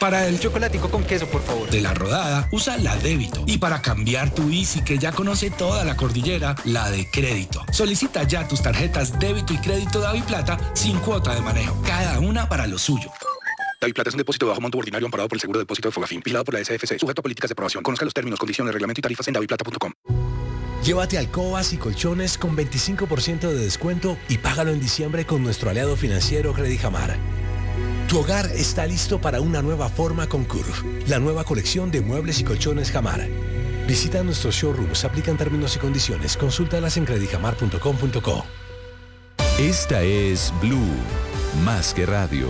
Para el chocolatico con queso, por favor. De La Rodada, usa la débito. Y para cambiar tu Easy, que ya conoce toda la cordillera, la de crédito. Solicita ya tus tarjetas débito y crédito DaviPlata sin cuota de manejo. Cada una para lo suyo. DaviPlata es un depósito de bajo monto ordinario amparado por el seguro de depósito de Fogafín, vigilado por la SFC, sujeto a políticas de aprobación. Conozca los términos, condiciones, reglamento y tarifas en daviplata.com. Llévate alcobas y colchones con 25% de descuento y págalo en diciembre con nuestro aliado financiero Credijamar. Tu hogar está listo para una nueva forma con Curve, la nueva colección de muebles y colchones Jamar. Visita nuestros showrooms, aplican términos y condiciones, consúltalas en credijamar.com.co. Esta es Blue, más que radio.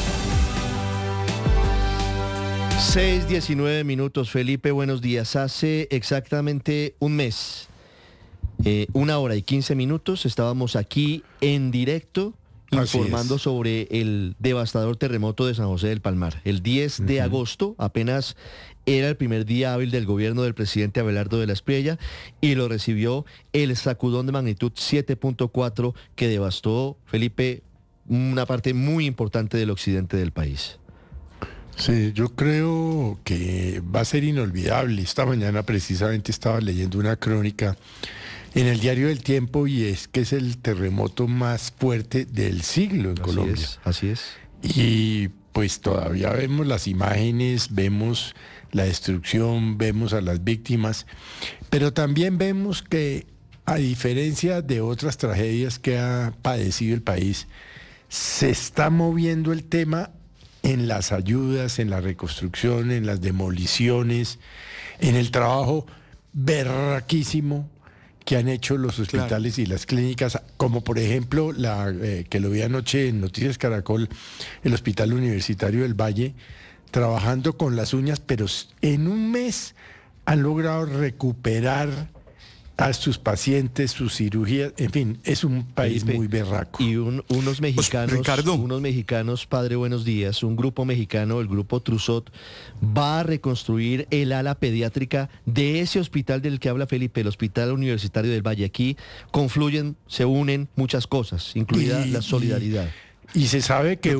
6:19 minutos, Felipe, buenos días. Hace exactamente un mes, 1 hora y 15 minutos, estábamos aquí en directo informando sobre el devastador terremoto de San José del Palmar. El 10 de agosto apenas era el primer día hábil del gobierno del presidente Abelardo de la Espriella y lo recibió el sacudón de magnitud 7.4 que devastó, Felipe, una parte muy importante del occidente del país. Sí, yo creo que va a ser inolvidable. Esta mañana precisamente estaba leyendo una crónica en el diario El Tiempo y es que es el terremoto más fuerte del siglo en Colombia. Así es. Y pues todavía vemos las imágenes, vemos la destrucción, vemos a las víctimas, pero también vemos que a diferencia de otras tragedias que ha padecido el país, se está moviendo el tema en las ayudas, en la reconstrucción, en las demoliciones, en el trabajo berraquísimo que han hecho los hospitales y las clínicas, como por ejemplo, que lo vi anoche en Noticias Caracol, el Hospital Universitario del Valle, trabajando con las uñas, pero en un mes han logrado recuperar a sus pacientes, sus cirugías, en fin, es un país muy berraco. Y unos mexicanos, Ricardo. unos mexicanos, padre, buenos días, un grupo mexicano, el grupo Truzot, va a reconstruir el ala pediátrica de ese hospital del que habla Felipe, el Hospital Universitario del Valle. Aquí confluyen, se unen muchas cosas, incluida la solidaridad. Y se sabe que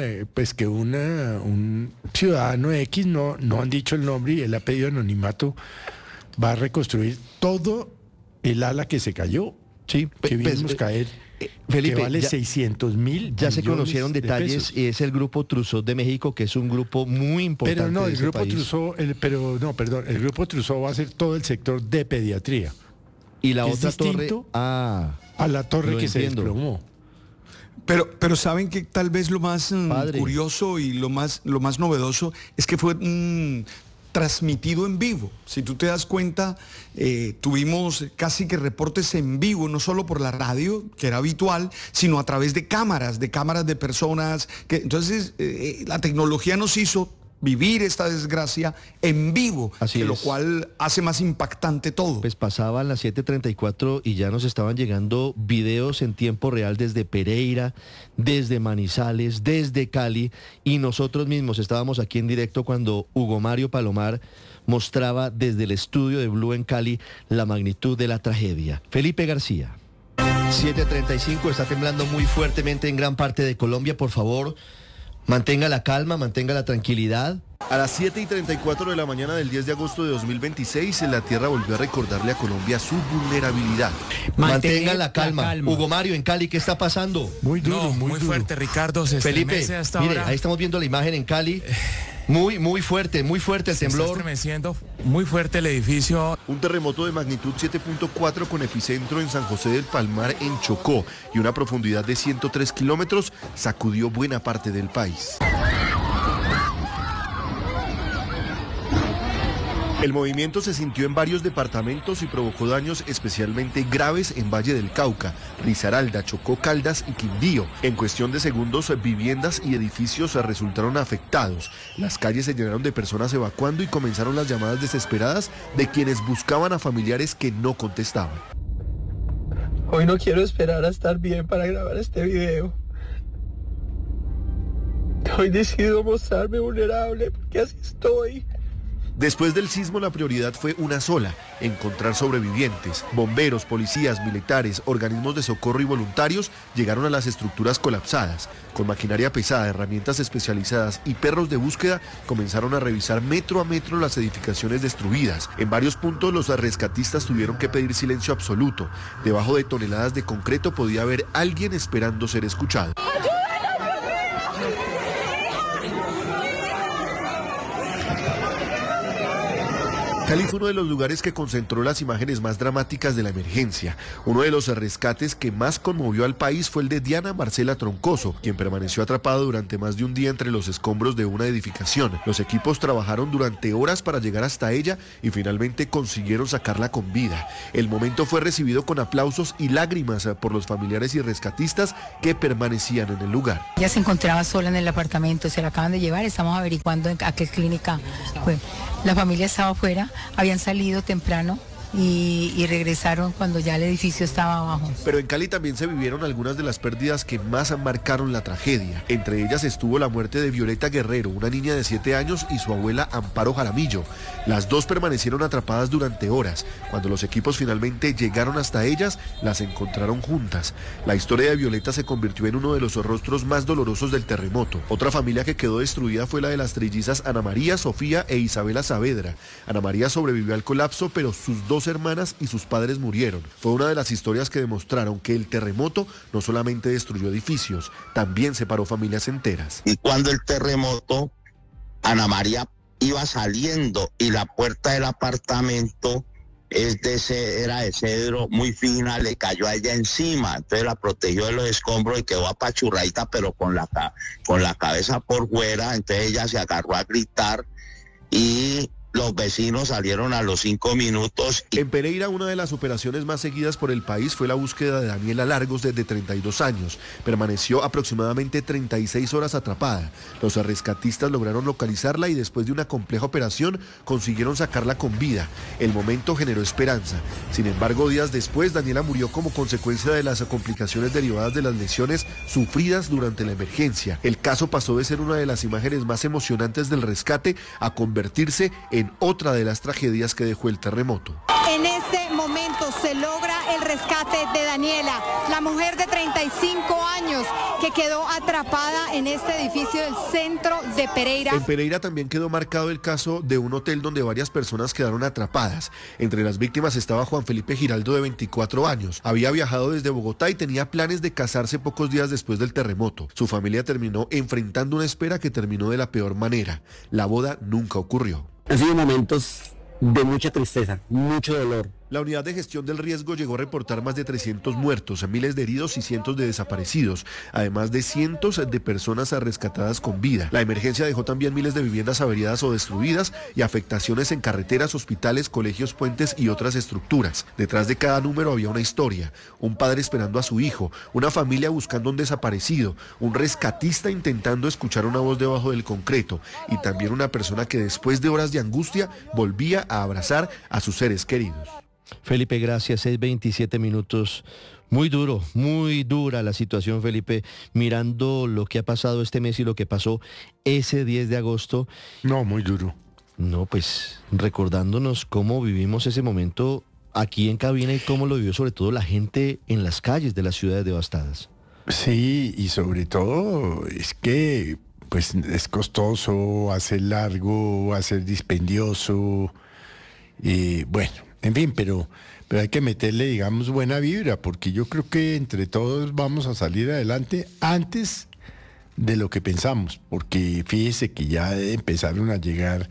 un ciudadano X, no han dicho el nombre y él ha pedido anonimato, va a reconstruir todo el ala que se cayó. Sí, que vimos caer. Felipe, que vale 600,000. Ya se conocieron detalles y es el grupo Truzot de México, que es un grupo muy importante. Pero no, el grupo Truzot, el grupo Truzot va a ser todo el sector de pediatría. Y la otra torre a la torre que se desplomó. Pero saben que tal vez lo más curioso y lo más novedoso es que fue transmitido en vivo. Si tú te das cuenta, tuvimos casi que reportes en vivo, no solo por la radio, que era habitual, sino a través de cámaras de personas. Entonces, la tecnología nos hizo vivir esta desgracia en vivo, lo cual hace más impactante todo. Pues pasaban las 7:34 y ya nos estaban llegando videos en tiempo real desde Pereira, desde Manizales, desde Cali, y nosotros mismos estábamos aquí en directo cuando Hugo Mario Palomar mostraba desde el estudio de Blue en Cali la magnitud de la tragedia. Felipe García. 7:35, está temblando muy fuertemente en gran parte de Colombia, por favor. Mantenga la calma, mantenga la tranquilidad. A las 7:34 de la mañana del 10 de agosto de 2026, la Tierra volvió a recordarle a Colombia su vulnerabilidad. Mantenga la calma. Hugo Mario, en Cali, ¿qué está pasando? Muy duro, muy duro. Fuerte, Ricardo. Felipe, mire, ahí estamos viendo la imagen en Cali. Muy fuerte el temblor. Está estremeciendo muy fuerte el edificio. Un terremoto de magnitud 7.4 con epicentro en San José del Palmar, en Chocó, y una profundidad de 103 kilómetros sacudió buena parte del país. El movimiento se sintió en varios departamentos y provocó daños especialmente graves en Valle del Cauca, Risaralda, Chocó, Caldas y Quindío. En cuestión de segundos, viviendas y edificios resultaron afectados. Las calles se llenaron de personas evacuando y comenzaron las llamadas desesperadas de quienes buscaban a familiares que no contestaban. Hoy no quiero esperar a estar bien para grabar este video. Hoy decido mostrarme vulnerable porque así estoy. Después del sismo, la prioridad fue una sola: encontrar sobrevivientes. Bomberos, policías, militares, organismos de socorro y voluntarios llegaron a las estructuras colapsadas. Con maquinaria pesada, herramientas especializadas y perros de búsqueda, comenzaron a revisar metro a metro las edificaciones destruidas. En varios puntos, los rescatistas tuvieron que pedir silencio absoluto. Debajo de toneladas de concreto podía haber alguien esperando ser escuchado. Cali fue uno de los lugares que concentró las imágenes más dramáticas de la emergencia. Uno de los rescates que más conmovió al país fue el de Diana Marcela Troncoso, quien permaneció atrapada durante más de un día entre los escombros de una edificación. Los equipos trabajaron durante horas para llegar hasta ella y finalmente consiguieron sacarla con vida. El momento fue recibido con aplausos y lágrimas por los familiares y rescatistas que permanecían en el lugar. Ella se encontraba sola en el apartamento, se la acaban de llevar, estamos averiguando a qué clínica fue. La familia estaba afuera, habían salido temprano y regresaron cuando ya el edificio estaba abajo. Pero en Cali también se vivieron algunas de las pérdidas que más marcaron la tragedia. Entre ellas estuvo la muerte de Violeta Guerrero, una niña de 7 años, y su abuela Amparo Jaramillo. Las dos permanecieron atrapadas durante horas. Cuando los equipos finalmente llegaron hasta ellas, las encontraron juntas. La historia de Violeta se convirtió en uno de los rostros más dolorosos del terremoto. Otra familia que quedó destruida fue la de las trillizas Ana María, Sofía e Isabela Saavedra. Ana María sobrevivió al colapso, pero sus dos hermanas y sus padres murieron. Fue una de las historias que demostraron que el terremoto no solamente destruyó edificios, también separó familias enteras. Y cuando el terremoto, Ana María iba saliendo y la puerta del apartamento era de cedro muy fina, le cayó a ella encima, entonces la protegió de los escombros y quedó apachurradita, pero con la cabeza por fuera. Entonces ella se agarró a gritar y los vecinos salieron a los 5 minutos. En Pereira, una de las operaciones más seguidas por el país fue la búsqueda de Daniela Largos, de 32 años. Permaneció aproximadamente 36 horas atrapada. Los rescatistas lograron localizarla y después de una compleja operación consiguieron sacarla con vida. El momento generó esperanza. Sin embargo, días después, Daniela murió como consecuencia de las complicaciones derivadas de las lesiones sufridas durante la emergencia. El caso pasó de ser una de las imágenes más emocionantes del rescate a convertirse en otra de las tragedias que dejó el terremoto. En este momento se logra el rescate de Daniela, la mujer de 35 años que quedó atrapada en este edificio del centro de Pereira. En Pereira también quedó marcado el caso de un hotel donde varias personas quedaron atrapadas. Entre las víctimas estaba Juan Felipe Giraldo, de 24 años. Había viajado desde Bogotá y tenía planes de casarse pocos días después del terremoto. Su familia terminó enfrentando una espera que terminó de la peor manera. La boda nunca ocurrió. Han sido momentos de mucha tristeza, mucho dolor. La unidad de gestión del riesgo llegó a reportar más de 300 muertos, miles de heridos y cientos de desaparecidos, además de cientos de personas rescatadas con vida. La emergencia dejó también miles de viviendas averiadas o destruidas y afectaciones en carreteras, hospitales, colegios, puentes y otras estructuras. Detrás de cada número había una historia: un padre esperando a su hijo, una familia buscando a un desaparecido, un rescatista intentando escuchar una voz debajo del concreto y también una persona que después de horas de angustia volvía a abrazar a sus seres queridos. Felipe, gracias. 6:27 minutos. Muy duro, muy dura la situación, Felipe, mirando lo que ha pasado este mes y lo que pasó ese 10 de agosto. No, muy duro. No, pues recordándonos cómo vivimos ese momento aquí en cabina y cómo lo vivió sobre todo la gente en las calles de las ciudades devastadas. Sí, y sobre todo es que pues es costoso, hace largo, hace dispendioso, bueno, en fin, pero hay que meterle, digamos, buena vibra, porque yo creo que entre todos vamos a salir adelante antes de lo que pensamos, porque fíjese que ya empezaron a llegar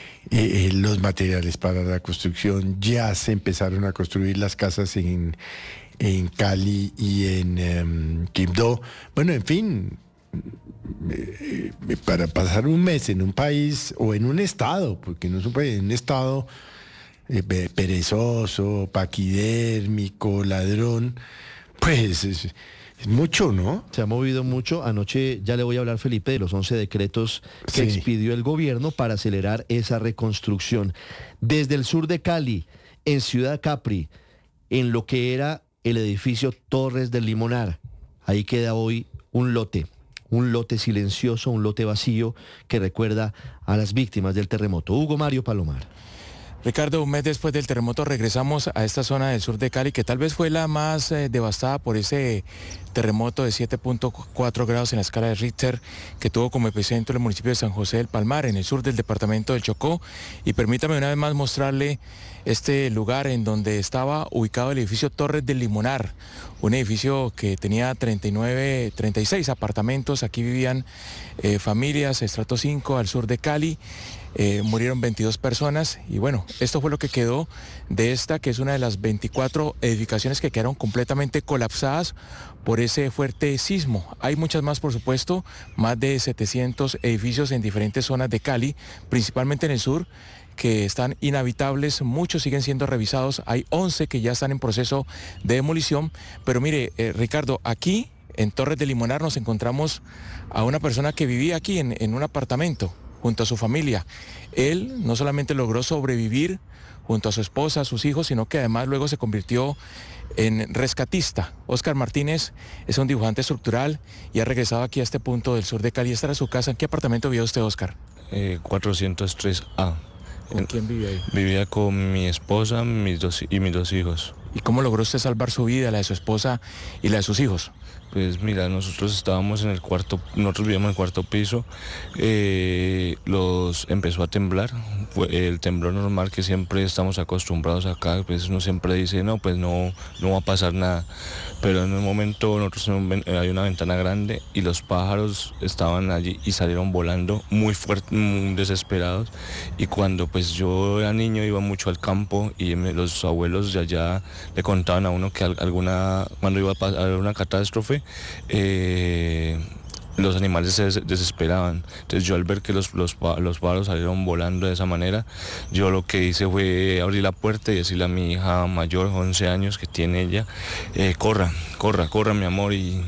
los materiales para la construcción, ya se empezaron a construir las casas en Cali y en Quibdó. Bueno, en fin, para pasar un mes en un país o en un estado, porque no es un país, en un estado perezoso, paquidérmico, ladrón, pues es mucho, ¿no? Se ha movido mucho. Anoche ya le voy a hablar, Felipe, de los 11 decretos que expidió el gobierno para acelerar esa reconstrucción. Desde el sur de Cali, en Ciudad Capri, en lo que era el edificio Torres del Limonar, ahí queda hoy un lote un lote silencioso, un lote vacío que recuerda a las víctimas del terremoto. Hugo Mario Palomar. Ricardo, un mes después del terremoto regresamos a esta zona del sur de Cali, que tal vez fue la más devastada por ese terremoto de 7.4 grados en la escala de Richter, que tuvo como epicentro el municipio de San José del Palmar, en el sur del departamento del Chocó. Y permítame una vez más mostrarle este lugar en donde estaba ubicado el edificio Torres del Limonar, un edificio que tenía 36 apartamentos. Aquí vivían familias, estrato 5, al sur de Cali. Murieron 22 personas y bueno, esto fue lo que quedó de esta, que es una de las 24 edificaciones que quedaron completamente colapsadas por ese fuerte sismo. Hay muchas más, por supuesto, más de 700 edificios en diferentes zonas de Cali, principalmente en el sur, que están inhabitables. Muchos siguen siendo revisados, hay 11 que ya están en proceso de demolición. Pero mire, Ricardo, aquí en Torres del Limonar nos encontramos a una persona que vivía aquí en un apartamento junto a su familia. Él no solamente logró sobrevivir junto a su esposa, a sus hijos, sino que además luego se convirtió en rescatista. Óscar Martínez es un dibujante estructural y ha regresado aquí a este punto del sur de Cali. Esta era su casa. ¿En qué apartamento vivía usted, Óscar? 403A. ¿Con quién vivía ahí? Vivía con mi esposa mis dos hijos. ¿Y cómo logró usted salvar su vida, la de su esposa y la de sus hijos? Pues mira, nosotros estábamos en el nosotros vivíamos en el cuarto piso, empezó a temblar, fue el temblor normal que siempre estamos acostumbrados acá, pues uno siempre dice, no, pues no va a pasar nada, pero en un momento hay una ventana grande y los pájaros estaban allí y salieron volando muy fuerte, muy desesperados, y cuando pues yo era niño iba mucho al campo y los abuelos de allá le contaban a uno que cuando iba a pasar una catástrofe, los animales se desesperaban. Entonces yo al ver que los pájaros salieron volando de esa manera, yo lo que hice fue abrir la puerta y decirle a mi hija mayor, 11 años que tiene ella, corra mi amor y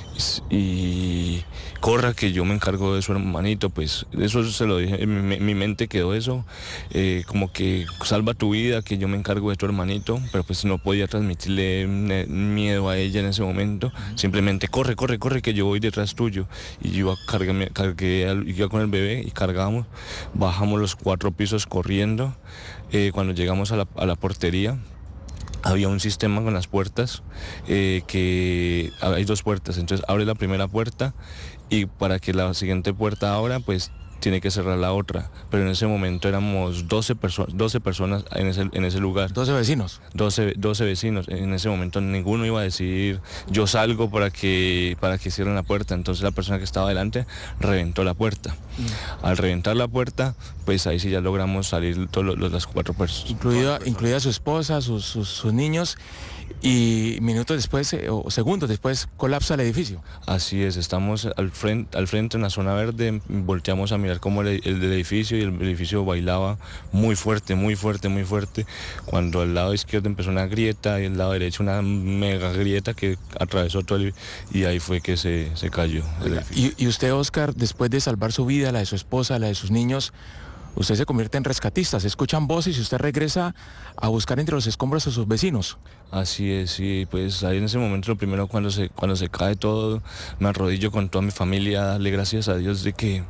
corra, que yo me encargo de su hermanito. Pues eso se lo dije, en mi mente quedó eso, como que salva tu vida, que yo me encargo de tu hermanito, pero pues no podía transmitirle miedo a ella en ese momento. Simplemente corre, que yo voy detrás tuyo. Y yo iba con el bebé y cargamos, bajamos los 4 pisos corriendo. Cuando llegamos a la portería, había un sistema con las puertas, que hay 2 puertas, entonces abre la primera puerta y para que la siguiente puerta abra, pues tiene que cerrar la otra. Pero en ese momento éramos 12 personas en ese lugar. 12 vecinos. 12 vecinos. En ese momento ninguno iba a decir, yo salgo para que cierren la puerta. Entonces la persona que estaba delante reventó la puerta. Al reventar la puerta, pues ahí sí ya logramos salir las 4 personas. Incluida su esposa, sus niños. Y minutos después, o segundos después, colapsa el edificio. Así es, estamos al frente en la zona verde, volteamos a mirar cómo el edificio, y el edificio bailaba muy fuerte, cuando al lado izquierdo empezó una grieta y al lado derecho una mega grieta que atravesó todo y ahí fue que se cayó el edificio. Y usted, Óscar, después de salvar su vida, la de su esposa, la de sus niños, usted se convierte en rescatista, se escuchan voces y usted regresa a buscar entre los escombros a sus vecinos. Así es, sí, pues ahí en ese momento lo primero cuando se cae todo, me arrodillo con toda mi familia a darle gracias a Dios de que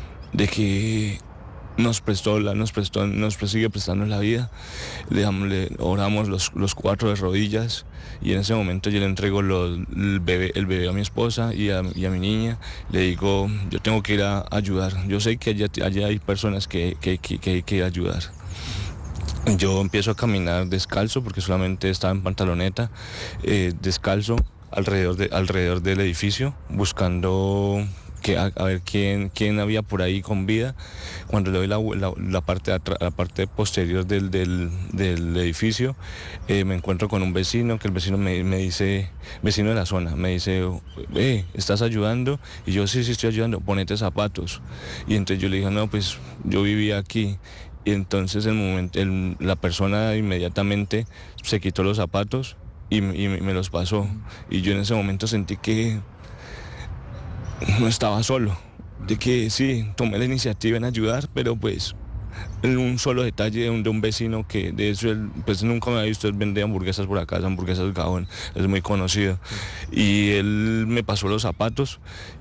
nos sigue prestando la vida. Oramos los 4 de rodillas y en ese momento yo le entrego el bebé a mi esposa y a mi niña. Le digo, yo tengo que ir a ayudar. Yo sé que allá hay personas que hay que ayudar. Yo empiezo a caminar descalzo porque solamente estaba en pantaloneta, descalzo alrededor del edificio, buscando a ver quién había por ahí con vida. Cuando le doy la parte posterior del edificio, me encuentro con un vecino, que el vecino me dice, vecino de la zona, me dice, ¿estás ayudando? Y yo, sí, estoy ayudando, ponete zapatos. Y entonces yo le dije, no, pues yo vivía aquí. Y entonces la persona inmediatamente se quitó los zapatos y me los pasó. Y yo en ese momento sentí que no estaba solo, de que sí, tomé la iniciativa en ayudar, pero pues un solo detalle de un vecino que de eso pues nunca me había visto, él vende hamburguesas por acá, hamburguesas Gabón, es muy conocido, y él me pasó los zapatos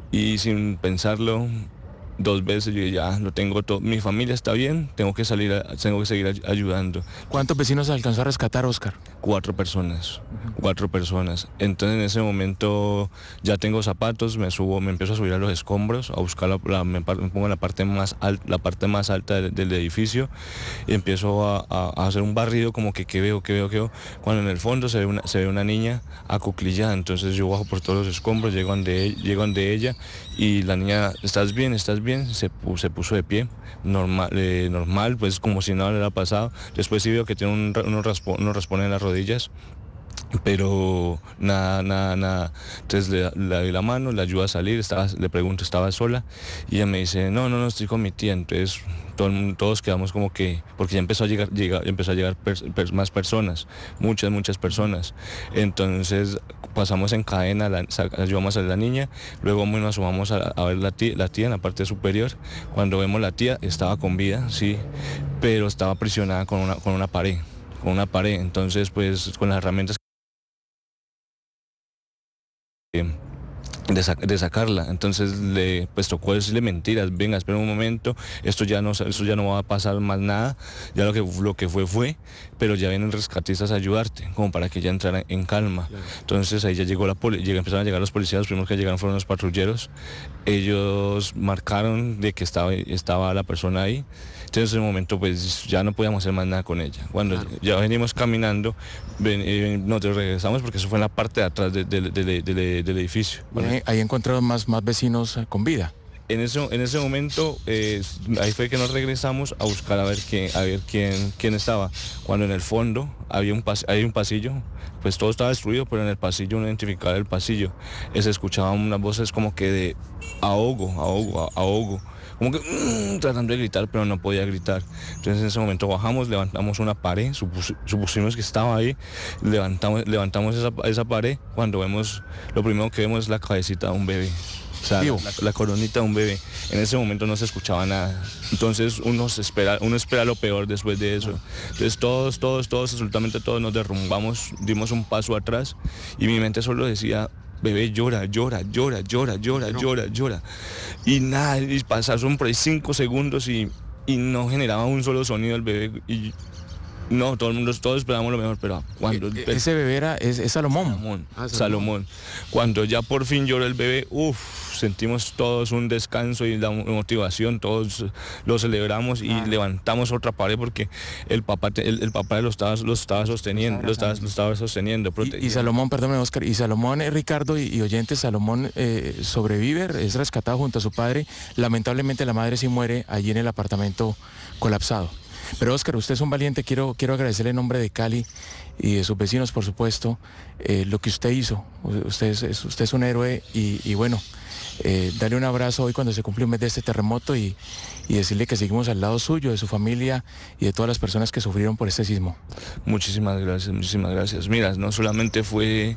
y sin pensarlo 2 veces, yo dije, ya lo tengo todo, mi familia está bien, tengo que seguir ayudando. ¿Cuántos vecinos alcanzó a rescatar, Oscar? 4 personas. Entonces en ese momento ya tengo zapatos, me empiezo a subir a los escombros, a buscar me pongo en la parte más alta del edificio y empiezo a hacer un barrido como que qué veo, cuando en el fondo se ve una niña acuclillada. Entonces yo bajo por todos los escombros, llego donde ella y la niña, ¿estás bien? Se puso de pie, normal, pues como si nada le hubiera pasado. Después sí veo que tiene unos raspones en las rodillas, pero nada. Entonces le doy la mano, le ayudo a salir, le pregunto, ¿estaba sola? Y ella me dice, no, estoy con mi tía. Entonces todos quedamos como que, porque ya empezó a llegar más personas, muchas personas. Entonces pasamos en cadena, ayudamos a la niña, luego nos asomamos a ver la tía en la parte superior. Cuando vemos la tía, estaba con vida, sí, pero estaba aprisionada con una pared. Entonces pues con las herramientas de sacarla, entonces pues tocó decirle mentiras, venga, espera un momento, esto ya no va a pasar más nada, ya lo que fue, pero ya vienen rescatistas a ayudarte, como para que ella entrara en calma. Claro. Entonces ahí ya empezaron a llegar los policías, los primeros que llegaron fueron los patrulleros, ellos marcaron de que estaba la persona ahí. Entonces en ese momento pues ya no podíamos hacer más nada con ella. Cuando ya venimos caminando, nosotros regresamos porque eso fue en la parte de atrás del edificio. Bueno, ahí encontraron más vecinos con vida. En ese momento, ahí fue que nos regresamos a buscar a ver quién estaba. Cuando en el fondo hay un pasillo, pues todo estaba destruido, pero en el pasillo uno identificaba el pasillo. Se escuchaban unas voces como que de ahogo. Como que tratando de gritar, pero no podía gritar. Entonces en ese momento bajamos, levantamos una pared, supusimos que estaba ahí, levantamos esa pared. Cuando lo primero que vemos es la cabecita de un bebé. O sea, la coronita de un bebé. En ese momento no se escuchaba nada. Entonces uno espera lo peor después de eso. Entonces todos, absolutamente todos nos derrumbamos, dimos un paso atrás y mi mente solo decía, bebé llora. Y nada, y pasaron por ahí 5 segundos y no generaba un solo sonido el bebé. Y no, todos esperábamos lo mejor, pero cuando... Ese bebé es Salomón. Salomón. Cuando ya por fin lloró el bebé, sentimos todos un descanso y la motivación, todos lo celebramos y levantamos otra pared porque el papá lo estaba sosteniendo. Y Salomón, perdóname Oscar, y Salomón, Ricardo y oyentes, Salomón sobrevive, es rescatado junto a su padre. Lamentablemente la madre sí muere allí en el apartamento colapsado. Pero Oscar, usted es un valiente, quiero agradecerle en nombre de Cali y de sus vecinos, por supuesto, lo que usted hizo. Usted es un héroe y bueno, darle un abrazo hoy cuando se cumple un mes de este terremoto y decirle que seguimos al lado suyo, de su familia y de todas las personas que sufrieron por este sismo. Muchísimas gracias. Mira, no solamente fui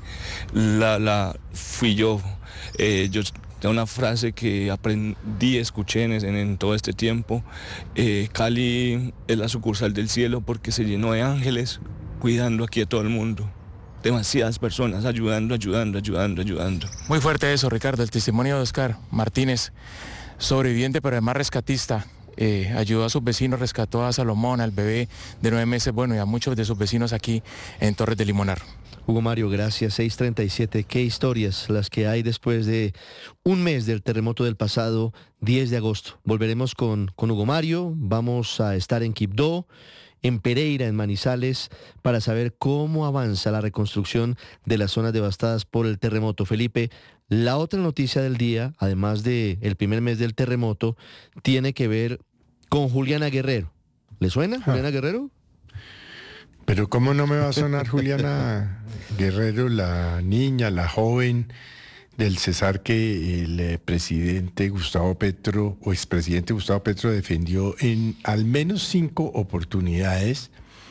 yo. Una frase que aprendí, escuché en todo este tiempo. Cali es la sucursal del cielo porque se llenó de ángeles cuidando aquí a todo el mundo. Demasiadas personas ayudando. Muy fuerte eso, Ricardo, el testimonio de Oscar Martínez, sobreviviente pero además rescatista. Ayudó a sus vecinos, rescató a Salomón, al bebé de 9 meses, bueno, y a muchos de sus vecinos aquí en Torres de Limonar. Hugo Mario, gracias. 6:37. Qué historias las que hay después de un mes del terremoto del pasado 10 de agosto. Volveremos con Hugo Mario. Vamos a estar en Quibdó, en Pereira, en Manizales, para saber cómo avanza la reconstrucción de las zonas devastadas por el terremoto. Felipe, la otra noticia del día, además del primer mes del terremoto, tiene que ver con Juliana Guerrero. ¿Le suena Juliana Guerrero? Pero ¿cómo no me va a sonar Juliana Guerrero, la niña, la joven del Cesar que el presidente Gustavo Petro o expresidente Gustavo Petro defendió en al menos 5 oportunidades?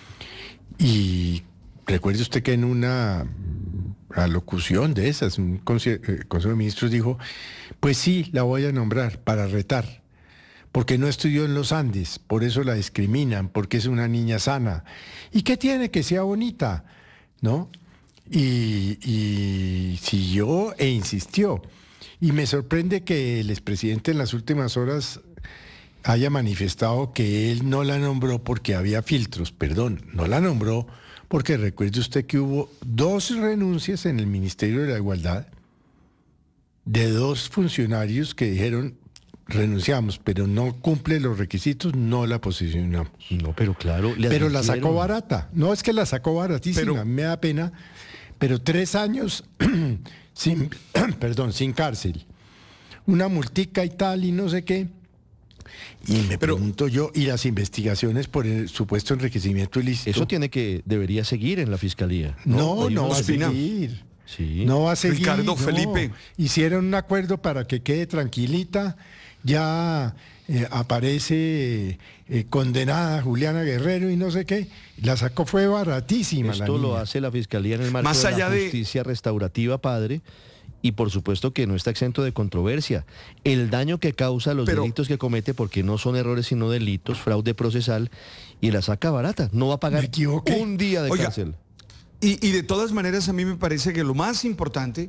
Y recuerde usted que en una alocución de esas, un Consejo de Ministros dijo, pues sí, la voy a nombrar para retar, porque no estudió en los Andes, por eso la discriminan, porque es una niña sana. ¿Y qué tiene que sea bonita? ¿No? Y siguió e insistió. Y me sorprende que el expresidente en las últimas horas haya manifestado que él no la nombró porque había filtros. Perdón, no la nombró porque recuerde usted que hubo 2 renuncias en el Ministerio de la Igualdad de 2 funcionarios que dijeron renunciamos, pero no cumple los requisitos, no la posicionamos. No, pero claro. Pero la sacó barata. No es que la sacó baratísima, me da pena, pero 3 años sin cárcel. Una multica y tal y no sé qué. Y me pregunto yo, y las investigaciones por el supuesto enriquecimiento ilícito. Eso debería seguir en la fiscalía. No va a seguir. Sí. No va a seguir. Ricardo Felipe. Hicieron un acuerdo para que quede tranquilita. Ya aparece condenada Juliana Guerrero y no sé qué. La sacó, fue baratísima. Esto lo hace la fiscalía en el marco de la justicia restaurativa, padre. Y por supuesto que no está exento de controversia. El daño que causa los delitos que comete, porque no son errores sino delitos, fraude procesal, y la saca barata. No va a pagar un día de cárcel. Y de todas maneras a mí me parece que lo más importante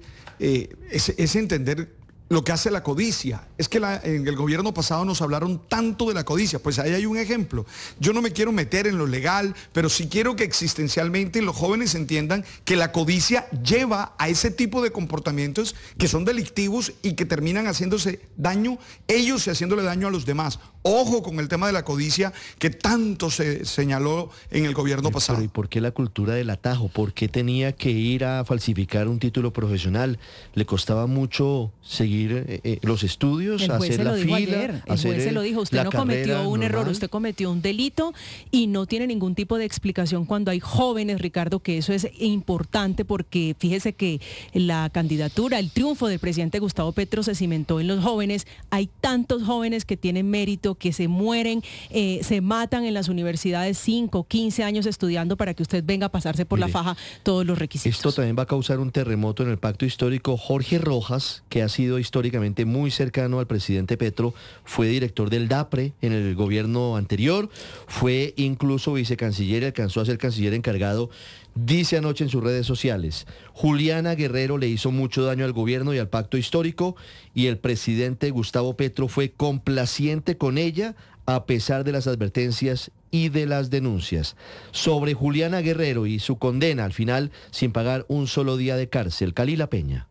es entender lo que hace la codicia. Es que en el gobierno pasado nos hablaron tanto de la codicia. Pues ahí hay un ejemplo. Yo no me quiero meter en lo legal, pero sí quiero que existencialmente los jóvenes entiendan que la codicia lleva a ese tipo de comportamientos que son delictivos y que terminan haciéndose daño, ellos y haciéndole daño a los demás. Ojo con el tema de la codicia que tanto se señaló en el gobierno pasado. Pero ¿y por qué la cultura del atajo? ¿Por qué tenía que ir a falsificar un título profesional? ¿Le costaba mucho seguir los estudios, hacer la fila? El juez se lo dijo, usted no cometió un error, usted cometió un delito y no tiene ningún tipo de explicación cuando hay jóvenes, Ricardo, que eso es importante porque fíjese que la candidatura, el triunfo del presidente Gustavo Petro se cimentó en los jóvenes. Hay tantos jóvenes que tienen mérito, que se mueren, se matan en las universidades 5, 15 años estudiando para que usted venga a pasarse por la faja todos los requisitos. Esto también va a causar un terremoto en el pacto histórico. Jorge Rojas, que ha sido históricamente muy cercano al presidente Petro, fue director del DAPRE en el gobierno anterior, fue incluso vicecanciller y alcanzó a ser canciller encargado. Dice anoche en sus redes sociales: Juliana Guerrero le hizo mucho daño al gobierno y al pacto histórico, y el presidente Gustavo Petro fue complaciente con ella a pesar de las advertencias y de las denuncias. Sobre Juliana Guerrero y su condena al final sin pagar un solo día de cárcel, Kalila Peña.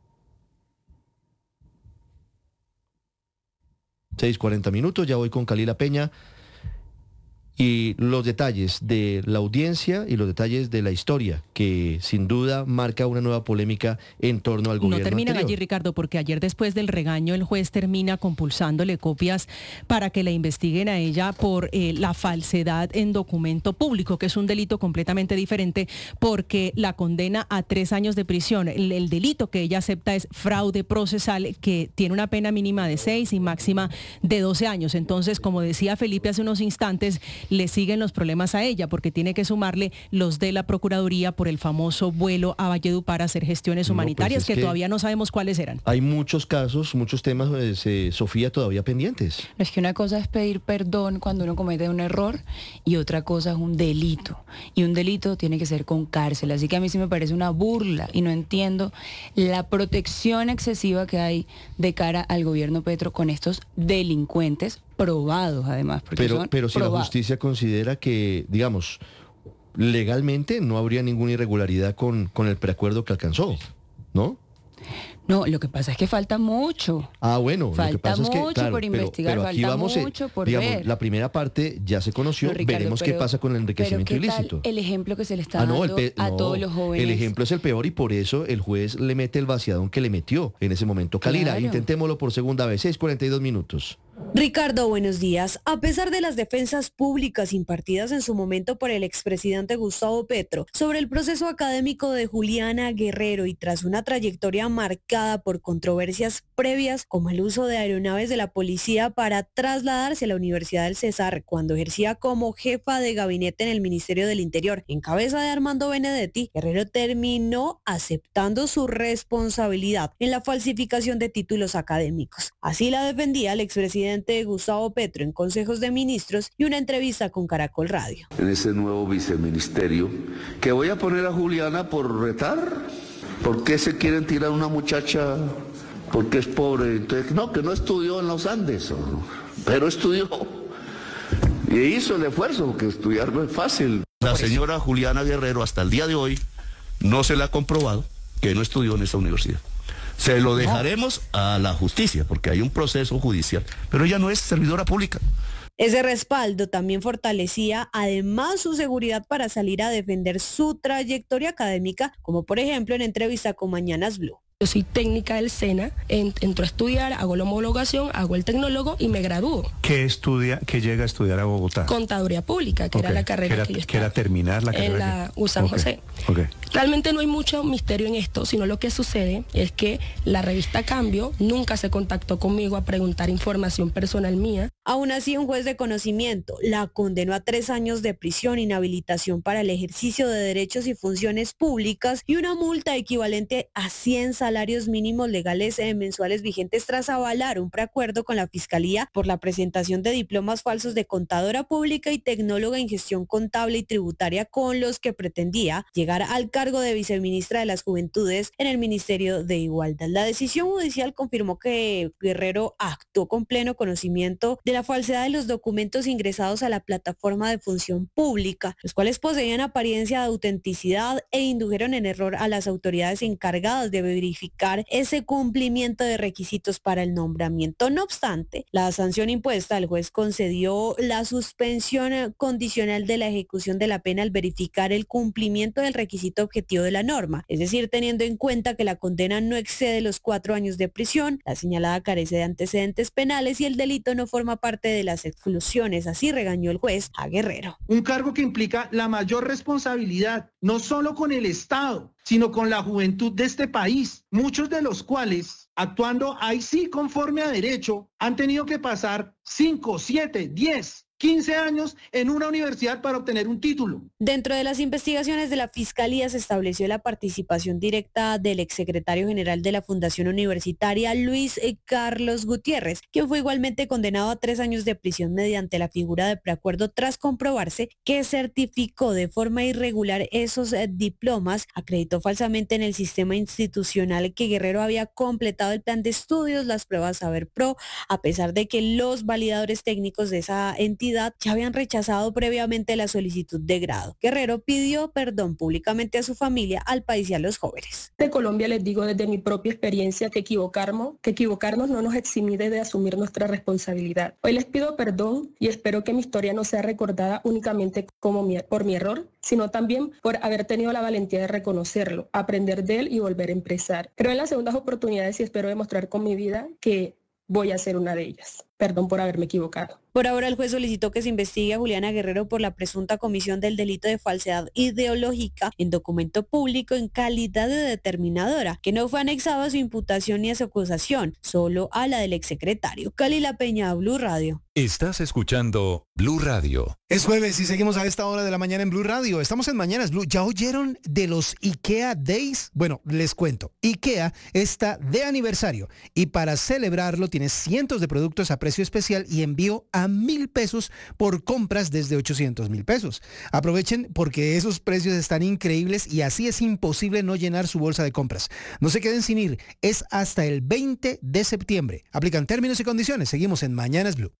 6:40, ya voy con Kalila Peña. Y los detalles de la audiencia y los detalles de la historia, que sin duda marca una nueva polémica en torno al gobierno No terminan anterior. allí, Ricardo, porque ayer después del regaño el juez termina compulsándole copias para que la investiguen a ella por la falsedad en documento público, que es un delito completamente diferente, porque la condena a 3 años de prisión. El delito que ella acepta es fraude procesal, que tiene una pena mínima de 6 y máxima de 12 años. Entonces, como decía Felipe hace unos instantes, le siguen los problemas a ella, porque tiene que sumarle los de la Procuraduría por el famoso vuelo a Valledupar a hacer gestiones humanitarias, que todavía no sabemos cuáles eran. Hay muchos casos, muchos temas, Sofía, todavía pendientes. Es que una cosa es pedir perdón cuando uno comete un error y otra cosa es un delito. Y un delito tiene que ser con cárcel. Así que a mí sí me parece una burla y no entiendo la protección excesiva que hay de cara al gobierno Petro con estos delincuentes probados, además. Pero si la justicia considera que, digamos, legalmente no habría ninguna irregularidad con el preacuerdo que alcanzó, ¿no? No, lo que pasa es que falta mucho. Ah, bueno, falta lo que pasa es que, mucho claro, por investigar, pero aquí falta vamos, mucho por ver. La primera parte ya se conoció, no, Ricardo, veremos qué pasa con el enriquecimiento ilícito. El ejemplo que se le está dando a todos los jóvenes. El ejemplo es el peor y por eso el juez le mete el vaciadón que le metió en ese momento. Kalila, intentémoslo por segunda vez, 6:42. Ricardo, buenos días. A pesar de las defensas públicas impartidas en su momento por el expresidente Gustavo Petro sobre el proceso académico de Juliana Guerrero y tras una trayectoria marcada por controversias previas como el uso de aeronaves de la policía para trasladarse a la Universidad del Cesar cuando ejercía como jefa de gabinete en el Ministerio del Interior en cabeza de Armando Benedetti, Guerrero terminó aceptando su responsabilidad en la falsificación de títulos académicos. Así la defendía el expresidente Gustavo Petro en consejos de ministros y una entrevista con Caracol Radio. En ese nuevo viceministerio, que voy a poner a Juliana por retar. ¿Por qué se quieren tirar una muchacha porque es pobre. Entonces, no, que no estudió en los Andes, pero estudió. Y hizo el esfuerzo, porque estudiar no es fácil. La señora Juliana Guerrero hasta el día de hoy no se le ha comprobado que no estudió en esa universidad. Se lo dejaremos a la justicia, porque hay un proceso judicial, pero ella no es servidora pública. Ese respaldo también fortalecía además su seguridad para salir a defender su trayectoria académica, como por ejemplo en entrevista con Mañanas Blue. Yo soy técnica del SENA, entro a estudiar, hago la homologación, hago el tecnólogo y me gradúo. ¿Qué llega a estudiar a Bogotá? Contaduría pública, que era la carrera que yo estaba. Que era terminar la carrera. En la USAN José. Realmente no hay mucho misterio en esto, sino lo que sucede es que la revista Cambio nunca se contactó conmigo a preguntar información personal mía. Aún así, un juez de conocimiento la condenó a 3 años de prisión, inhabilitación para el ejercicio de derechos y funciones públicas y una multa equivalente a 100 salarios mínimos legales mensuales vigentes tras avalar un preacuerdo con la Fiscalía por la presentación de diplomas falsos de contadora pública y tecnóloga en gestión contable y tributaria con los que pretendía llegar al cargo de viceministra de las Juventudes en el Ministerio de Igualdad. La decisión judicial confirmó que Guerrero actuó con pleno conocimiento de la falsedad de los documentos ingresados a la plataforma de función pública, los cuales poseían apariencia de autenticidad e indujeron en error a las autoridades encargadas de verificar ese cumplimiento de requisitos para el nombramiento. No obstante, la sanción impuesta, el juez concedió la suspensión condicional de la ejecución de la pena al verificar el cumplimiento del requisito objetivo de la norma, es decir, teniendo en cuenta que la condena no excede los 4 años de prisión, la señalada carece de antecedentes penales y el delito no forma parte de las exclusiones. Así regañó el juez a Guerrero. Un cargo que implica la mayor responsabilidad, no solo con el Estado, sino con la juventud de este país, muchos de los cuales, actuando ahí sí conforme a derecho, han tenido que pasar 5, 7, 10, 15 años en una universidad para obtener un título. Dentro de las investigaciones de la Fiscalía se estableció la participación directa del exsecretario general de la Fundación Universitaria, Luis Carlos Gutiérrez, quien fue igualmente condenado a 3 años de prisión mediante la figura de preacuerdo tras comprobarse que certificó de forma irregular esos diplomas, acreditó falsamente en el sistema institucional que Guerrero había completado el plan de estudios, las pruebas Saber Pro, a pesar de que los validadores técnicos de esa entidad ya habían rechazado previamente la solicitud de grado. Guerrero pidió perdón públicamente a su familia, al país y a los jóvenes. De Colombia les digo desde mi propia experiencia que equivocarnos no nos exime de asumir nuestra responsabilidad. Hoy les pido perdón y espero que mi historia no sea recordada únicamente por mi error, sino también por haber tenido la valentía de reconocerlo, aprender de él y volver a empezar. Creo en las segundas oportunidades y espero demostrar con mi vida que voy a ser una de ellas. Perdón por haberme equivocado. Por ahora, el juez solicitó que se investigue a Juliana Guerrero por la presunta comisión del delito de falsedad ideológica en documento público en calidad de determinadora, que no fue anexado a su imputación ni a su acusación, solo a la del exsecretario. Calila Peña, Blue Radio. Estás escuchando Blue Radio. Es jueves y seguimos a esta hora de la mañana en Blue Radio. Estamos en Mañanas Blue. ¿Ya oyeron de los IKEA Days? Bueno, les cuento. IKEA está de aniversario y para celebrarlo tiene cientos de productos a precio especial y envío a 1,000 pesos por compras desde 800,000 pesos. Aprovechen porque esos precios están increíbles y así es imposible no llenar su bolsa de compras. No se queden sin ir. Es hasta el 20 de septiembre. Aplican términos y condiciones. Seguimos en Mañanas Blue.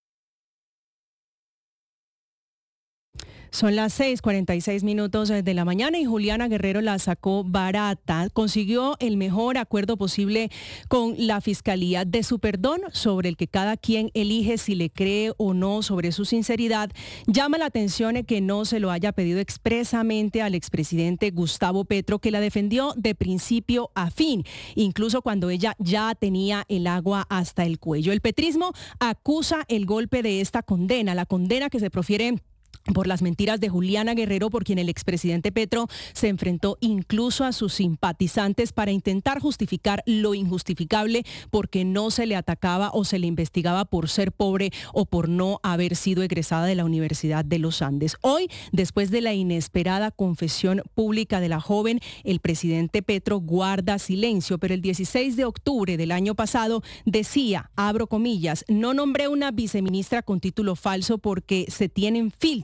Son las 6:46 de la mañana y Juliana Guerrero la sacó barata. Consiguió el mejor acuerdo posible con la Fiscalía. De su perdón, sobre el que cada quien elige si le cree o no sobre su sinceridad, llama la atención que no se lo haya pedido expresamente al expresidente Gustavo Petro, que la defendió de principio a fin, incluso cuando ella ya tenía el agua hasta el cuello. El petrismo acusa el golpe de esta condena, la condena que se profiere por las mentiras de Juliana Guerrero, por quien el expresidente Petro se enfrentó incluso a sus simpatizantes para intentar justificar lo injustificable, porque no se le atacaba o se le investigaba por ser pobre o por no haber sido egresada de la Universidad de los Andes. Hoy, después de la inesperada confesión pública de la joven, el presidente Petro guarda silencio, pero el 16 de octubre del año pasado decía, abro comillas, no nombré una viceministra con título falso porque se tienen filtros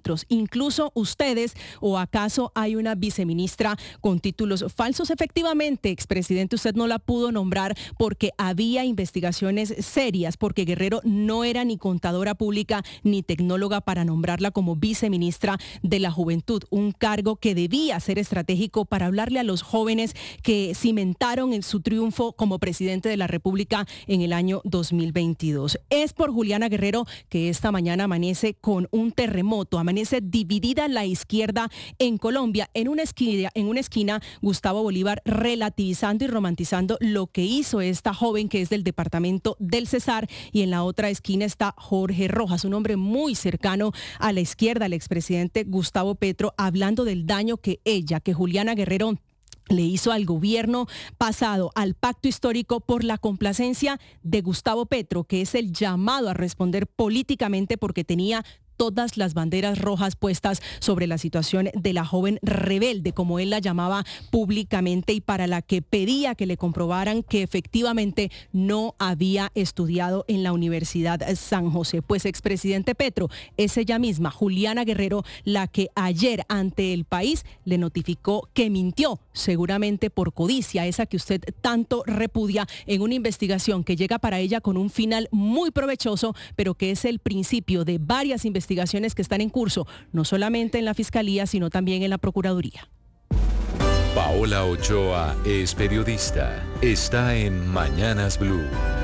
otros, incluso ustedes, o acaso hay una viceministra con títulos falsos. Efectivamente, expresidente, usted no la pudo nombrar porque había investigaciones serias, porque Guerrero no era ni contadora pública ni tecnóloga para nombrarla como viceministra de la Juventud, un cargo que debía ser estratégico para hablarle a los jóvenes que cimentaron en su triunfo como presidente de la República en el año 2022. Es por Juliana Guerrero que esta mañana amanece con un terremoto, amanece dividida la izquierda en Colombia. En una esquina, Gustavo Bolívar relativizando y romantizando lo que hizo esta joven que es del departamento del Cesar, y en la otra esquina está Jorge Rojas, un hombre muy cercano a la izquierda, al expresidente Gustavo Petro, hablando del daño que Juliana Guerrero le hizo al gobierno pasado, al pacto histórico, por la complacencia de Gustavo Petro, que es el llamado a responder políticamente porque tenía todas las banderas rojas puestas sobre la situación de la joven rebelde, como él la llamaba públicamente, y para la que pedía que le comprobaran que efectivamente no había estudiado en la Universidad San José. Pues expresidente Petro, es ella misma, Juliana Guerrero, la que ayer ante el país le notificó que mintió, seguramente por codicia, esa que usted tanto repudia, en una investigación que llega para ella con un final muy provechoso, pero que es el principio de varias investigaciones que están en curso, no solamente en la Fiscalía, sino también en la Procuraduría. Paola Ochoa es periodista. Está en Mañanas Blue.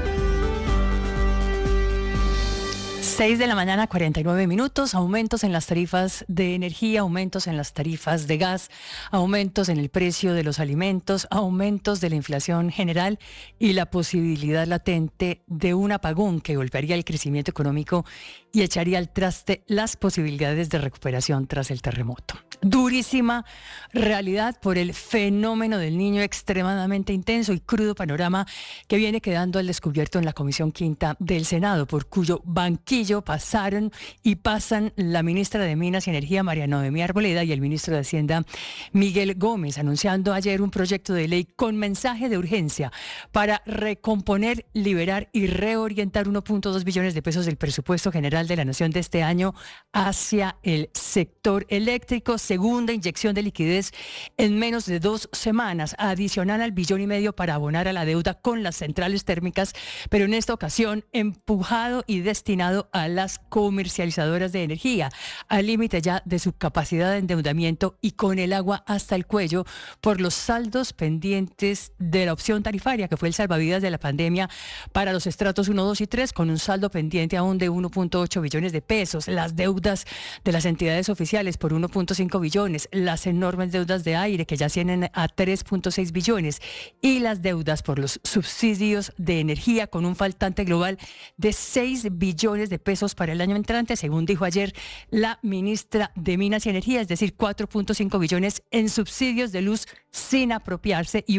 6 de la mañana, 49 minutos, aumentos en las tarifas de energía, aumentos en las tarifas de gas, aumentos en el precio de los alimentos, aumentos de la inflación general y la posibilidad latente de un apagón que golpearía el crecimiento económico y echaría al traste las posibilidades de recuperación tras el terremoto. Durísima realidad por el fenómeno del Niño, extremadamente intenso y crudo panorama que viene quedando al descubierto en la Comisión Quinta del Senado, por cuyo banquillo pasaron y pasan la ministra de Minas y Energía, María Noemí Arboleda, y el ministro de Hacienda, Miguel Gómez, anunciando ayer un proyecto de ley con mensaje de urgencia para recomponer, liberar y reorientar 1.2 billones de pesos del presupuesto general de la Nación de este año hacia el sector eléctrico. Segunda inyección de liquidez en menos de 2 semanas, adicional al 1,5 billones para abonar a la deuda con las centrales térmicas, pero en esta ocasión empujado y destinado a las comercializadoras de energía, al límite ya de su capacidad de endeudamiento y con el agua hasta el cuello por los saldos pendientes de la opción tarifaria, que fue el salvavidas de la pandemia para los estratos 1, 2 y 3, con un saldo pendiente aún de 1.8 billones de pesos, las deudas de las entidades oficiales por 1.5 billones, las enormes deudas de aire que ya ascienden a 3.6 billones y las deudas por los subsidios de energía con un faltante global de 6 billones de pesos para el año entrante, según dijo ayer la ministra de Minas y Energía, es decir, 4.5 billones en subsidios de luz sin apropiarse y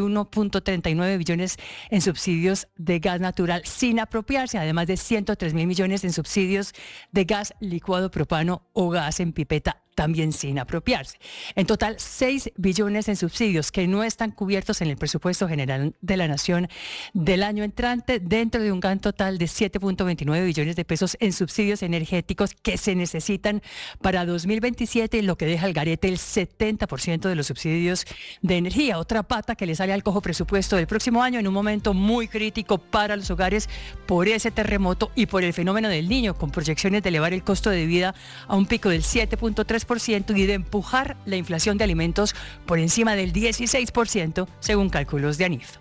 1.39 billones en subsidios de gas natural sin apropiarse, además de 103.000 millones en subsidios de gas licuado propano o gas en pipeta, también sin apropiarse. En total, 6 billones en subsidios que no están cubiertos en el presupuesto general de la Nación del año entrante, dentro de un gran total de 7.29 billones de pesos en subsidios energéticos que se necesitan para 2027, lo que deja al garete el 70% de los subsidios de energía. Otra pata que le sale al cojo presupuesto del próximo año en un momento muy crítico para los hogares por ese terremoto y por el fenómeno del Niño, con proyecciones de elevar el costo de vida a un pico del 7.3% y de empujar la inflación de alimentos por encima del 16%, según cálculos de ANIF.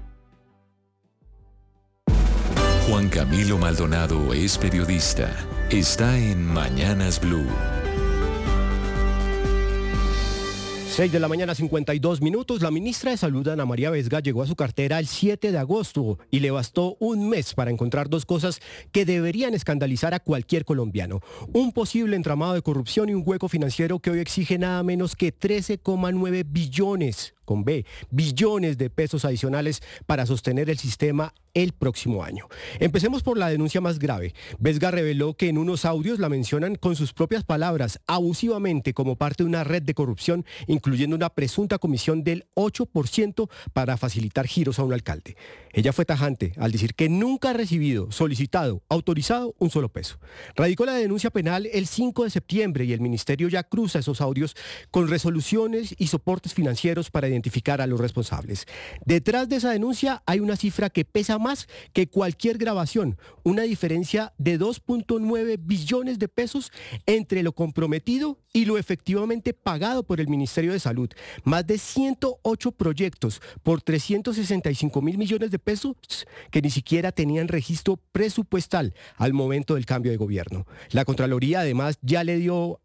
Juan Camilo Maldonado es periodista. Está en Mañanas Blue. 6 de la mañana, 52 minutos. La ministra de Salud, Ana María Vesga, llegó a su cartera el 7 de agosto y le bastó un mes para encontrar 2 cosas que deberían escandalizar a cualquier colombiano. Un posible entramado de corrupción y un hueco financiero que hoy exige nada menos que 13,9 billones. con B, billones de pesos adicionales para sostener el sistema el próximo año. Empecemos por la denuncia más grave. Vesga reveló que en unos audios la mencionan con sus propias palabras abusivamente como parte de una red de corrupción, incluyendo una presunta comisión del 8% para facilitar giros a un alcalde. Ella fue tajante al decir que nunca ha recibido, solicitado, autorizado un solo peso. Radicó la denuncia penal el 5 de septiembre y el ministerio ya cruza esos audios con resoluciones y soportes financieros para identificar a los responsables. Detrás de esa denuncia hay una cifra que pesa más que cualquier grabación, una diferencia de 2.9 billones de pesos entre lo comprometido y lo efectivamente pagado por el Ministerio de Salud. Más de 108 proyectos por 365 mil millones de pesos que ni siquiera tenían registro presupuestal al momento del cambio de gobierno. La Contraloría además ya le dio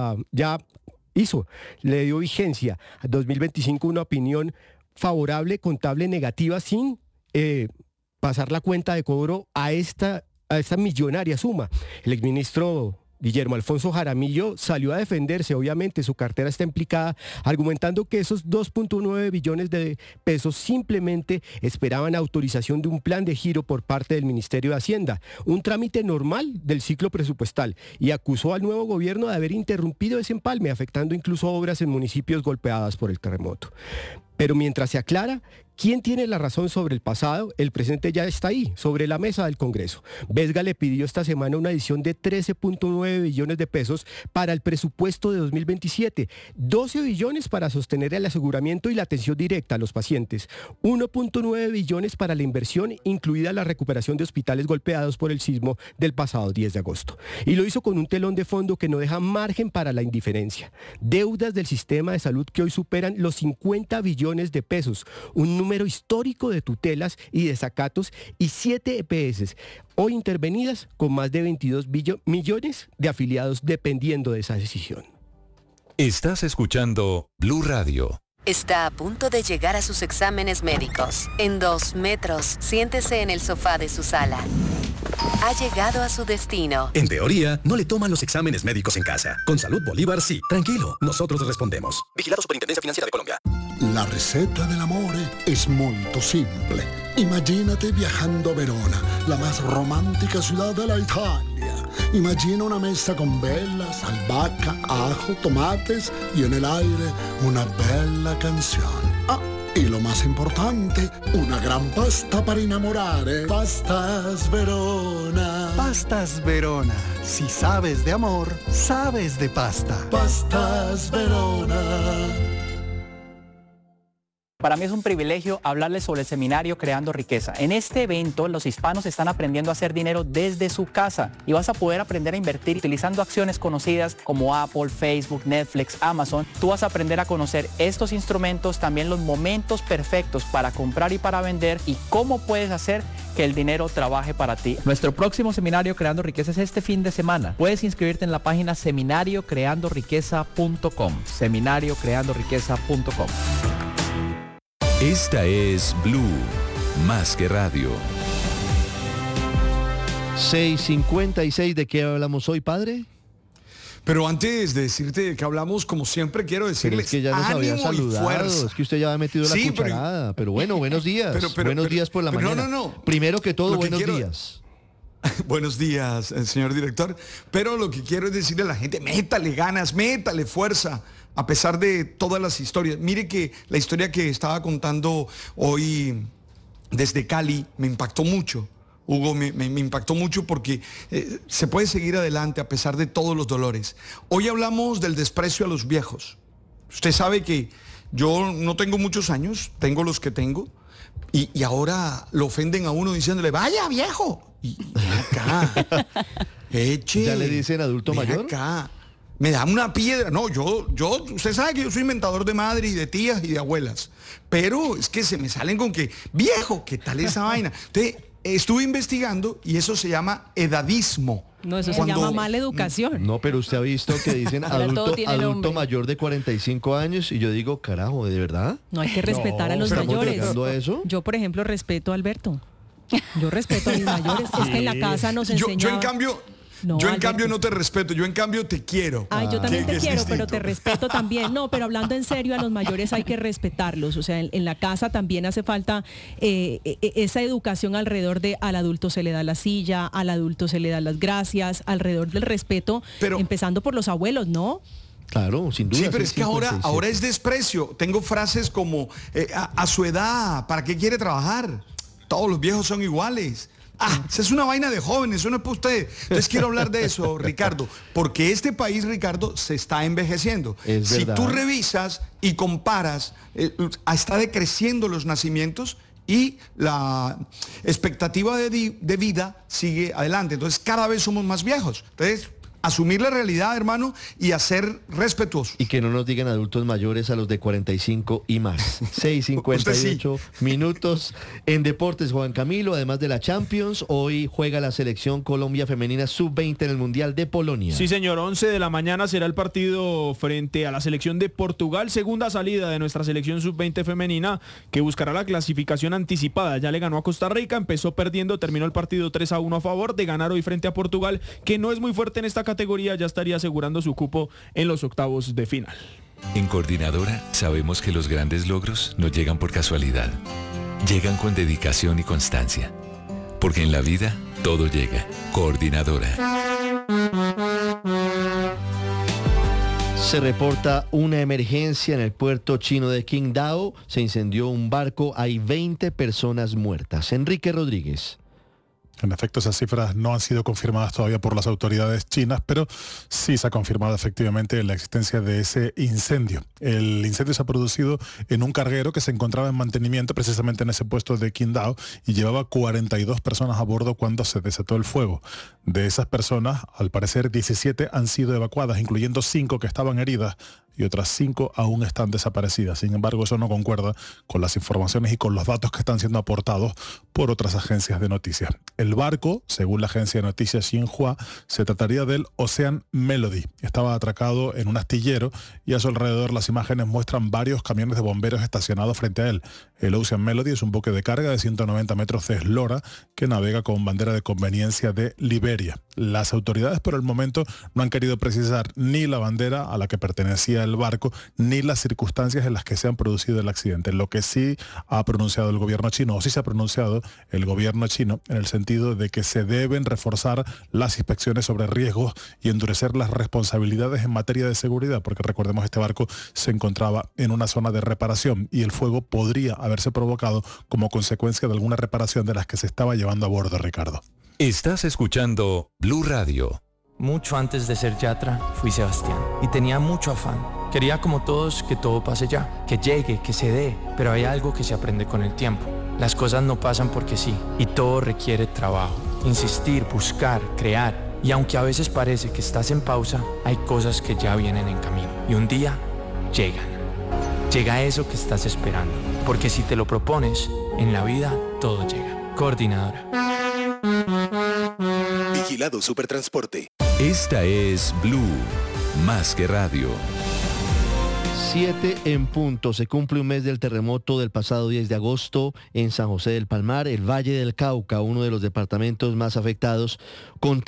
vigencia a 2025 una opinión favorable, contable negativa, sin pasar la cuenta de cobro a esta millonaria suma. El exministro Guillermo Alfonso Jaramillo salió a defenderse, obviamente su cartera está implicada, argumentando que esos 2.9 billones de pesos simplemente esperaban autorización de un plan de giro por parte del Ministerio de Hacienda, un trámite normal del ciclo presupuestal, y acusó al nuevo gobierno de haber interrumpido ese empalme, afectando incluso obras en municipios golpeadas por el terremoto. Pero mientras se aclara quién tiene la razón sobre el pasado, el presente ya está ahí, sobre la mesa del Congreso. Vesga le pidió esta semana una adición de 13.9 billones de pesos para el presupuesto de 2027, 12 billones para sostener el aseguramiento y la atención directa a los pacientes, 1.9 billones para la inversión, incluida la recuperación de hospitales golpeados por el sismo del pasado 10 de agosto. Y lo hizo con un telón de fondo que no deja margen para la indiferencia. Deudas del sistema de salud que hoy superan los 50 billones de pesos, un número histórico de tutelas y desacatos, y 7 EPS, hoy intervenidas con más de 22 millones de afiliados dependiendo de esa decisión. Estás escuchando Blue Radio. Está a punto de llegar a sus exámenes médicos. En 2 metros, siéntese en el sofá de su sala. Ha llegado a su destino. En teoría, no le toman los exámenes médicos en casa. Con Salud Bolívar sí. Tranquilo, nosotros respondemos. Vigilado Superintendencia Financiera de Colombia. La receta dell'amore es muy simple. Imagínate viajando a Verona, la más romántica ciudad de la Italia. Imagina una mesa con velas, albahaca, ajo, tomates y en el aire una bella canción. Y lo más importante, una gran pasta para enamorare. Pastas Verona. Pastas Verona. Si sabes de amor, sabes de pasta. Pastas Verona. Para mí es un privilegio hablarles sobre el seminario Creando Riqueza. En este evento, los hispanos están aprendiendo a hacer dinero desde su casa y vas a poder aprender a invertir utilizando acciones conocidas como Apple, Facebook, Netflix, Amazon. Tú vas a aprender a conocer estos instrumentos, también los momentos perfectos para comprar y para vender y cómo puedes hacer que el dinero trabaje para ti. Nuestro próximo seminario Creando Riqueza es este fin de semana. Puedes inscribirte en la página seminariocreandoriqueza.com. seminariocreandoriqueza.com. Esta es Blue, más que radio. 6:56, ¿de qué hablamos hoy, padre? Pero antes de decirte de qué hablamos, como siempre quiero decirles, que ya nos había saludado, es que usted ya había metido la cucharada, pero bueno, buenos días, buenos días por la mañana. No. Primero que todo, buenos días. Buenos días, señor director, pero lo que quiero es decirle a la gente, métale ganas, métale fuerza, a pesar de todas las historias. Mire que la historia que estaba contando hoy desde Cali me impactó mucho. Hugo, me impactó mucho porque se puede seguir adelante a pesar de todos los dolores. Hoy hablamos del desprecio a los viejos. Usted sabe que yo no tengo muchos años, tengo los que tengo, y ahora lo ofenden a uno diciéndole, vaya viejo. Y acá, eche. ¿Ya le dicen adulto mayor? Acá. Me da una piedra. No, usted sabe que yo soy inventador de madre y de tías y de abuelas. Pero es que se me salen con que, viejo, ¿qué tal esa vaina? Entonces, estuve investigando y eso se llama edadismo. No, eso se llama mala educación. No, pero usted ha visto que dicen adulto mayor de 45 años y yo digo, carajo, ¿de verdad? No, hay que respetar a los mayores. ¿A eso? Yo, por ejemplo, respeto a Alberto. Yo respeto a mis mayores. Es que en la casa nos enseñaban. No, yo en Alberto. cambio no te respeto, yo en cambio te quiero. Ay, yo también te quiero, pero distinto. te respeto también. No, pero hablando en serio, a los mayores hay que respetarlos. O sea, en la casa también hace falta esa educación alrededor de al adulto se le da la silla, al adulto se le da las gracias, alrededor del respeto, empezando por los abuelos, ¿no? Claro, sin duda. Sí, pero es que ahora es desprecio. Tengo frases como, a su edad, ¿para qué quiere trabajar? Todos los viejos son iguales. Esa es una vaina de jóvenes, eso no es para usted. Entonces quiero hablar de eso, Ricardo, porque este país, Ricardo, se está envejeciendo. Si tú revisas y comparas, está decreciendo los nacimientos y la expectativa de vida sigue adelante. Entonces cada vez somos más viejos. Entonces, asumir la realidad, hermano, y a ser respetuosos. Y que no nos digan adultos mayores a los de 45 y más. 6:58 minutos en deportes, Juan Camilo. Además de la Champions, hoy juega la selección Colombia femenina sub-20 en el Mundial de Polonia. Sí, señor, 11 de la mañana será el partido frente a la selección de Portugal. Segunda salida de nuestra selección sub-20 femenina, que buscará la clasificación anticipada. Ya le ganó a Costa Rica, empezó perdiendo, terminó el partido 3-1 a favor. De ganar hoy frente a Portugal, que no es muy fuerte en esta categoría, ya estaría asegurando su cupo en los octavos de final. En Coordinadora sabemos que los grandes logros no llegan por casualidad. Llegan con dedicación y constancia. Porque en la vida todo llega. Coordinadora. Se reporta una emergencia en el puerto chino de Qingdao. Se incendió un barco, hay 20 personas muertas. Enrique Rodríguez. En efecto, esas cifras no han sido confirmadas todavía por las autoridades chinas, pero sí se ha confirmado efectivamente la existencia de ese incendio. El incendio se ha producido en un carguero que se encontraba en mantenimiento precisamente en ese puesto de Qingdao y llevaba 42 personas a bordo cuando se desató el fuego. De esas personas, al parecer 17 han sido evacuadas, incluyendo 5 que estaban heridas, y otras 5 aún están desaparecidas. Sin embargo, eso no concuerda con las informaciones y con los datos que están siendo aportados por otras agencias de noticias. El barco, según la agencia de noticias Xinhua, se trataría del Ocean Melody. Estaba atracado en un astillero y a su alrededor las imágenes muestran varios camiones de bomberos estacionados frente a él. El Ocean Melody es un buque de carga de 190 metros de eslora que navega con bandera de conveniencia de Liberia. Las autoridades por el momento no han querido precisar ni la bandera a la que pertenecía el barco, ni las circunstancias en las que se han producido el accidente. Lo que sí ha pronunciado el gobierno chino, o sí se ha pronunciado el gobierno chino, en el sentido de que se deben reforzar las inspecciones sobre riesgos y endurecer las responsabilidades en materia de seguridad, porque recordemos, este barco se encontraba en una zona de reparación y el fuego podría haberse provocado como consecuencia de alguna reparación de las que se estaba llevando a bordo, Ricardo. Estás escuchando Blue Radio. Mucho antes de ser Yatra, fui Sebastián y tenía mucho afán. Quería como todos que todo pase ya, que llegue, que se dé, pero hay algo que se aprende con el tiempo. Las cosas no pasan porque sí, y todo requiere trabajo, insistir, buscar, crear. Y aunque a veces parece que estás en pausa, hay cosas que ya vienen en camino. Y un día llegan. Llega eso que estás esperando, porque si te lo propones, en la vida todo llega. Coordinadora. Vigilado Supertransporte. Esta es Blue, más que radio. 7 en punto. Se cumple un mes del terremoto del pasado 10 de agosto en San José del Palmar, el Valle del Cauca, uno de los departamentos más afectados, con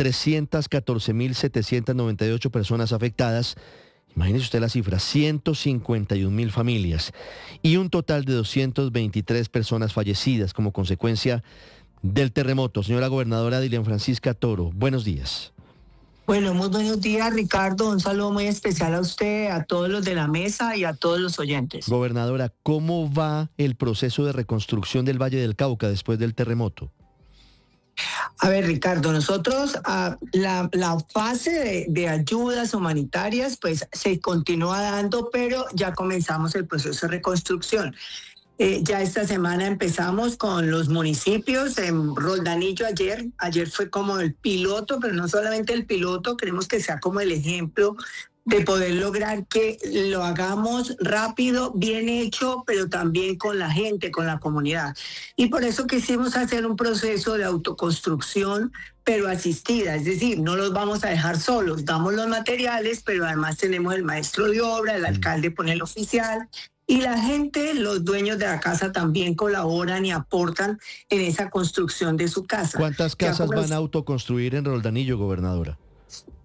314.798 personas afectadas. Imagínese usted la cifra, 151.000 familias y un total de 223 personas fallecidas como consecuencia del terremoto. Señora gobernadora Dilian Francisca Toro, buenos días. Bueno, muy buenos días, Ricardo. Un saludo muy especial a usted, a todos los de la mesa y a todos los oyentes. Gobernadora, ¿cómo va el proceso de reconstrucción del Valle del Cauca después del terremoto? A ver, Ricardo, nosotros la fase de ayudas humanitarias pues se continúa dando, pero ya comenzamos el proceso de reconstrucción. Ya esta semana empezamos con los municipios. En Roldanillo ayer fue como el piloto, pero no solamente el piloto, queremos que sea como el ejemplo de poder lograr que lo hagamos rápido, bien hecho, pero también con la gente, con la comunidad. Y por eso quisimos hacer un proceso de autoconstrucción, pero asistida, es decir, no los vamos a dejar solos, damos los materiales, pero además tenemos el maestro de obra, el alcalde pone el oficial, y la gente, los dueños de la casa también colaboran y aportan en esa construcción de su casa. ¿Cuántas casas van a autoconstruir en Roldanillo, gobernadora?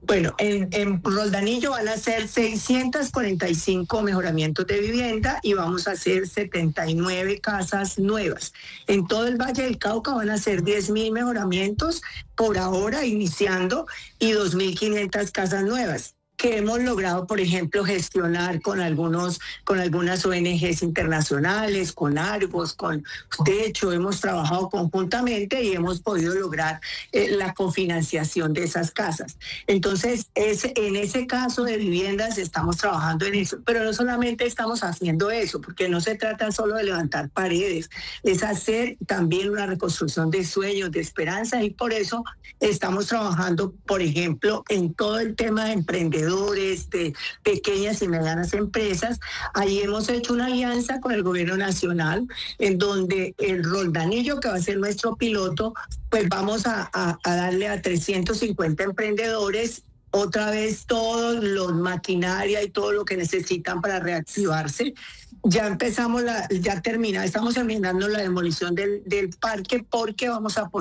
Bueno, en Roldanillo van a ser 645 mejoramientos de vivienda y vamos a hacer 79 casas nuevas. En todo el Valle del Cauca van a ser 10.000 mejoramientos por ahora iniciando y 2.500 casas nuevas, que hemos logrado, por ejemplo, gestionar con algunas ONGs internacionales, con Argos, de hecho, hemos trabajado conjuntamente y hemos podido lograr la cofinanciación de esas casas. Entonces, en ese caso de viviendas estamos trabajando en eso, pero no solamente estamos haciendo eso, porque no se trata solo de levantar paredes, es hacer también una reconstrucción de sueños, de esperanza, y por eso estamos trabajando, por ejemplo, en todo el tema de emprendedores, de pequeñas y medianas empresas. Ahí hemos hecho una alianza con el gobierno nacional, en donde el Roldanillo, que va a ser nuestro piloto, pues vamos a darle a 350 emprendedores otra vez todos los maquinaria y todo lo que necesitan para reactivarse. Ya estamos terminando la demolición del parque, porque vamos a poner